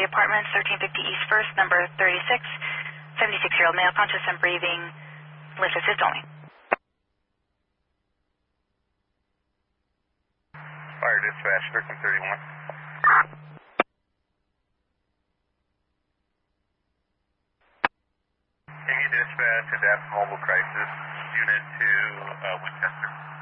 Apartments, 1350 East First, number 36, 76-year-old male, conscious and breathing, with assist only. Fire dispatch, 1331. Can you dispatch Adapt Mobile Crisis Unit to Winchester?